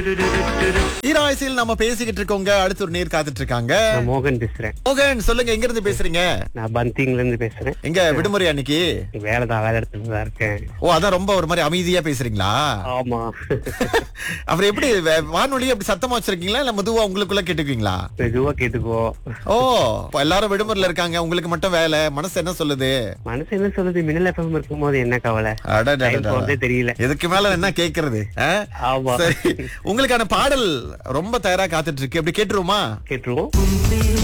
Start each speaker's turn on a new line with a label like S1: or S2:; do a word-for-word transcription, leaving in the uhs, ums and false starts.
S1: ஈராய்சியில் நம்ம பேசிக்கிட்டு இருக்கோங்க. அடுத்து ஒரு நேர் காத்துட்டு இருக்காங்க.
S2: நான் மோகன் பேசுறேன்.
S1: மோகன், சொல்லுங்க, எங்க இருந்து பேசுறீங்க?
S2: நான் பந்திங்ல இருந்து பேசுறேன்.
S1: எங்க விடுமுறை அன்னைக்கு?
S2: வேலைதான், வேலை இடத்துல தான் இருக்கேன்.
S1: ஓ, அதான் ரொம்ப ஒரு மாதிரி அமைதியா பேசுறீங்களா?
S2: ஆமா.
S1: அப்புறம் எப்படி வே- வானொலி அப்படி சத்தமா வச்சிருக்கீங்களா இல்ல மெதுவா உங்களுக்குள்ள கேட்டுக்குவீங்களா?
S2: மெதுவா கேட்டுக்கோ.
S1: ஓ, இப்ப எல்லாரும் விடுமுறையில இருக்காங்க, உங்களுக்கு மட்டும் வேலை. மனசு என்ன சொல்லுது?
S2: மனசு என்ன சொல்லுது? மின்னல் எஃப்எம் இருக்கும்போது என்ன கவலை?
S1: அடடடடா.
S2: டைம் போறதே தெரியல.
S1: இதுக்கு மேல என்ன கேக்குறது? ஆ?
S2: ஆமா.
S1: சரி, உங்களுக்கான பாடல் ரொம்ப தயாரா காத்துட்டு இருக்கு. அப்படி கேட்டுருவோமா?
S2: கேட்டுருவோம்.